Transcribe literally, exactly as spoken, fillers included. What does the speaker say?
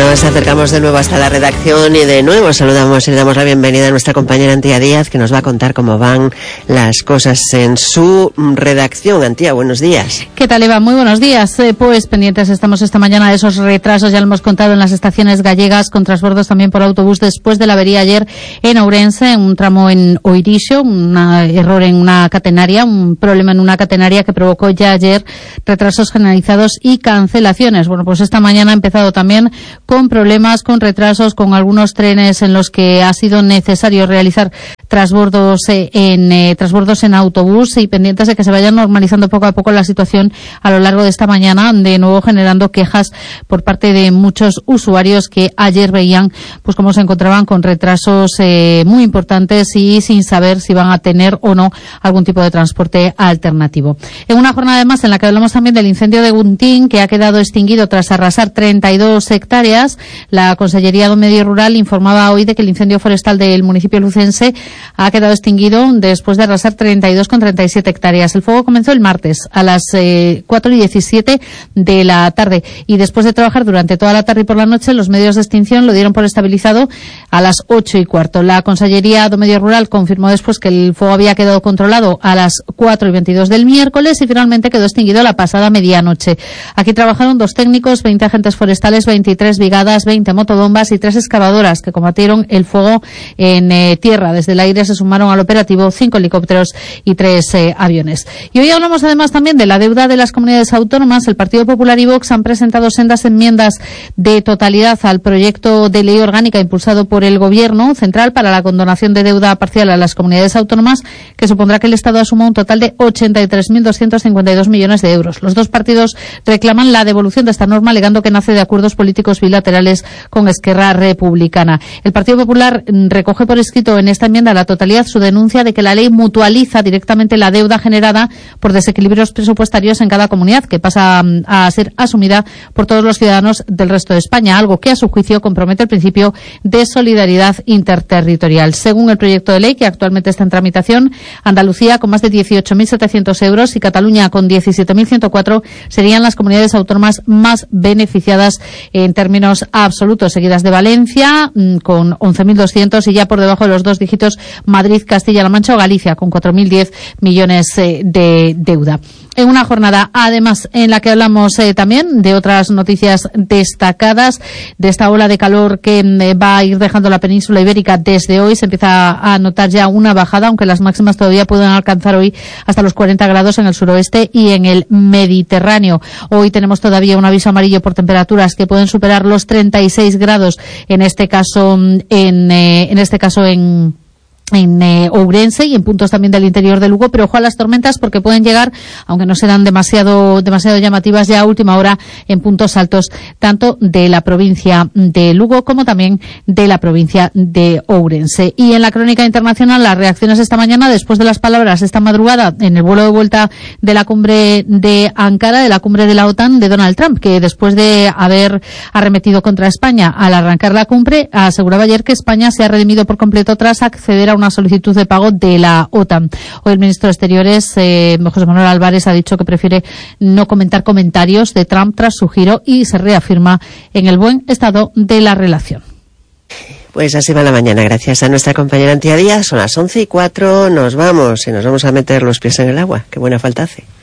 Nos acercamos de nuevo hasta la redacción y de nuevo saludamos y le damos la bienvenida a nuestra compañera Antía Díaz, que nos va a contar cómo van las cosas en su redacción. Antía, buenos días. ¿Qué tal, Eva? Muy buenos días. Eh, pues pendientes estamos esta mañana de esos retrasos, ya lo hemos contado, en las estaciones gallegas, con transbordos también por autobús después de la avería ayer en Ourense, en un tramo en Oirixo, un error en una catenaria, un problema en una catenaria que provocó ya ayer retrasos generalizados y cancelaciones. Bueno, pues esta mañana ha empezado también con problemas, con retrasos, con algunos trenes en los que ha sido necesario realizar transbordos eh, en eh, transbordos en autobús, y pendientes de que se vaya normalizando poco a poco la situación a lo largo de esta mañana, de nuevo generando quejas por parte de muchos usuarios que ayer veían pues cómo se encontraban con retrasos eh, muy importantes y sin saber si van a tener o no algún tipo de transporte alternativo. En una jornada además en la que hablamos también del incendio de Guntín, que ha quedado extinguido tras arrasar treinta y dos hectáreas, la Consellería de Medio Rural informaba hoy de que el incendio forestal del municipio lucense ha quedado extinguido después de arrasar treinta y dos coma treinta y siete hectáreas. El fuego comenzó el martes a las eh, cuatro y diecisiete de la tarde, y después de trabajar durante toda la tarde y por la noche, los medios de extinción lo dieron por estabilizado a las ocho y cuarto. La Consellería de Medio Rural confirmó después que el fuego había quedado controlado a las cuatro y veintidós del miércoles y finalmente quedó extinguido la pasada medianoche. Aquí trabajaron dos técnicos, veinte agentes forestales, veintitrés brigadas, veinte motobombas y tres excavadoras que combatieron el fuego en eh, tierra. Desde el aire se sumaron al operativo cinco helicópteros y tres eh, aviones. Y hoy hablamos además también de la deuda de las comunidades autónomas. El Partido Popular y Vox han presentado sendas enmiendas de totalidad al proyecto de ley orgánica impulsado por el Gobierno central para la condonación de deuda parcial a las comunidades autónomas, que supondrá que el Estado asuma un total de ochenta y tres mil doscientos cincuenta y dos millones de euros. Los dos partidos reclaman la devolución de esta norma, alegando que nace de acuerdos políticos bilaterales con Esquerra Republicana. El Partido Popular recoge por escrito en esta enmienda a la totalidad su denuncia de que la ley mutualiza directamente la deuda generada por desequilibrios presupuestarios en cada comunidad, que pasa a ser asumida por todos los ciudadanos del resto de España, algo que a su juicio compromete el principio de solidaridad interterritorial. Según el proyecto de ley que actualmente está en tramitación, Andalucía, con más de dieciocho mil setecientos euros, y Cataluña, con diecisiete mil ciento cuatro, serían las comunidades autónomas más beneficiadas en términos absolutos, seguidas de Valencia con once mil doscientos, y ya por debajo de los dos dígitos Madrid, Castilla-La Mancha o Galicia, con cuatro mil diez millones eh, de deuda. En una jornada, además, en la que hablamos eh, también de otras noticias destacadas, de esta ola de calor que eh, va a ir dejando la península ibérica desde hoy. Se empieza a notar ya una bajada, aunque las máximas todavía pueden alcanzar hoy hasta los cuarenta grados en el suroeste y en el Mediterráneo. Hoy tenemos todavía un aviso amarillo por temperaturas que pueden superar los treinta y seis grados, en este caso en, eh, en este caso en en eh, Ourense y en puntos también del interior de Lugo, pero ojo a las tormentas, porque pueden llegar, aunque no serán demasiado demasiado llamativas ya a última hora, en puntos altos tanto de la provincia de Lugo como también de la provincia de Ourense. Y en la crónica internacional, las reacciones esta mañana después de las palabras esta madrugada en el vuelo de vuelta de la cumbre de Ankara, de la cumbre de la OTAN, de Donald Trump, que después de haber arremetido contra España al arrancar la cumbre, aseguraba ayer que España se ha redimido por completo tras acceder a una solicitud de pago de la OTAN. Hoy el ministro de Exteriores, eh, José Manuel Álvarez, ha dicho que prefiere no comentar comentarios de Trump tras su giro, y se reafirma en el buen estado de la relación. Pues así va la mañana, gracias a nuestra compañera Antía Díaz. Son las once y cuatro, nos vamos y nos vamos a meter los pies en el agua. Qué buena falta hace.